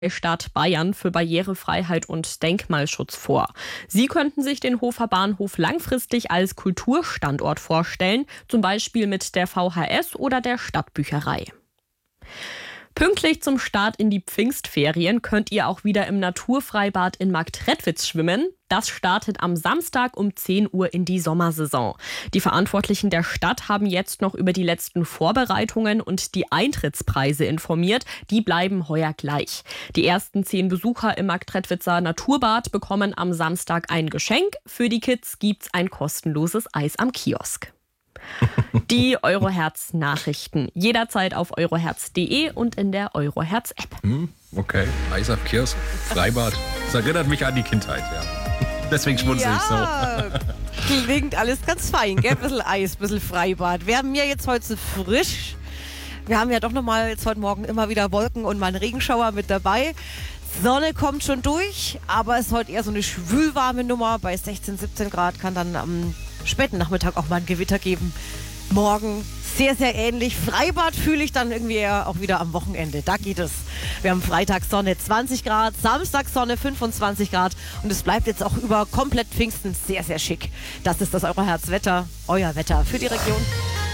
Stadt Bayern für Barrierefreiheit und Denkmalschutz vor. Sie könnten sich den Hofer Bahnhof langfristig als Kulturstandort vorstellen, zum Beispiel mit der VHS oder der Stadtbücherei. Pünktlich zum Start in die Pfingstferien könnt ihr auch wieder im Naturfreibad in Marktredwitz schwimmen. Das startet am Samstag um 10 Uhr in die Sommersaison. Die Verantwortlichen der Stadt haben jetzt noch über die letzten Vorbereitungen und die Eintrittspreise informiert. Die bleiben heuer gleich. Die ersten 10 Besucher im Marktredwitzer Naturbad bekommen am Samstag ein Geschenk. Für die Kids gibt's ein kostenloses Eis am Kiosk. Die Euroherz-Nachrichten. Jederzeit auf euroherz.de und in der Euroherz-App. Okay, Eis am Kiosk, Freibad. Das erinnert mich an die Kindheit, ja. Deswegen schmunzel ich so. Klingt alles ganz fein, gell? Ein bisschen Eis, ein bisschen Freibad. Wir haben ja jetzt heute so frisch. Wir haben ja doch nochmal jetzt heute Morgen immer wieder Wolken und mal einen Regenschauer mit dabei. Sonne kommt schon durch, aber es ist heute eher so eine schwülwarme Nummer. Bei 16, 17 Grad kann dann am späten Nachmittag auch mal ein Gewitter geben. Morgen sehr, sehr ähnlich. Freibad fühle ich dann irgendwie eher auch wieder am Wochenende. Da geht es. Wir haben Freitag Sonne 20 Grad, Samstag Sonne 25 Grad und es bleibt jetzt auch über komplett Pfingsten sehr, sehr schick. Das ist das Euroherz-Wetter, euer Wetter für die Region.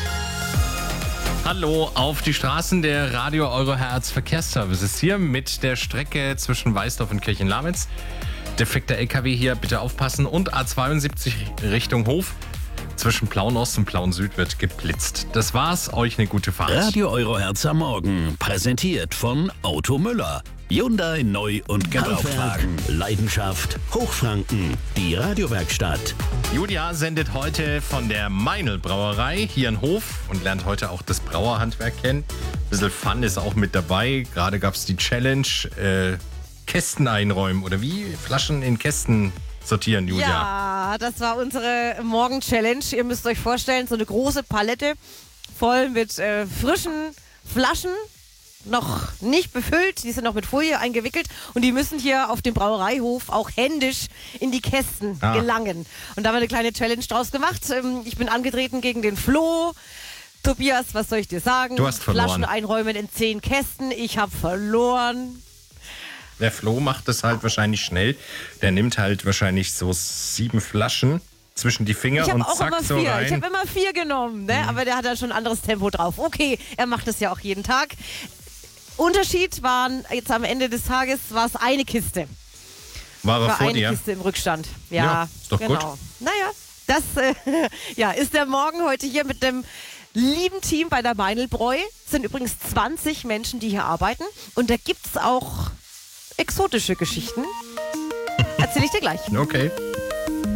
Hallo auf die Straßen, der Radio Euroherz Verkehrsservice ist hier mit der Strecke zwischen Weißdorf und Kirchenlamitz. Defekter LKW hier, bitte aufpassen. Und A72 Richtung Hof. Zwischen Plauenost und Plauensüd wird geblitzt. Das war's, euch eine gute Fahrt. Radio Euroherz am Morgen, präsentiert von Auto Müller. Hyundai Neu- und Gebrauchtwagen. Leidenschaft Hochfranken. Die Radiowerkstatt. Julia sendet heute von der Meinl Brauerei hier in Hof und lernt heute auch das Brauerhandwerk kennen. Ein bisschen Fun ist auch mit dabei. Gerade gab's die Challenge, Kästen einräumen oder wie? Flaschen in Kästen sortieren, Julia. Ja, das war unsere Morgen-Challenge. Ihr müsst euch vorstellen, so eine große Palette voll mit frischen Flaschen, noch nicht befüllt, die sind noch mit Folie eingewickelt und die müssen hier auf dem Brauereihof auch händisch in die Kästen gelangen. Und da haben wir eine kleine Challenge draus gemacht. Ich bin angetreten gegen den Flo. Tobias, was soll ich dir sagen? Du hast verloren. Flaschen einräumen in 10 Kästen. Ich habe verloren. Der Flo macht das halt wahrscheinlich schnell. Der nimmt halt wahrscheinlich so 7 Flaschen zwischen die Finger und zack so rein. Ich habe immer 4 genommen, ne? Aber der hat da schon ein anderes Tempo drauf. Okay, er macht das ja auch jeden Tag. Unterschied waren, jetzt am Ende des Tages war es eine Kiste. War vor eine dir? Kiste im Rückstand. Ja, ist doch genau. gut. Naja, das ist der Morgen heute hier mit dem lieben Team bei der Meinlbräu. Es sind übrigens 20 Menschen, die hier arbeiten. Und da gibt es auch exotische Geschichten. Erzähle ich dir gleich. Okay.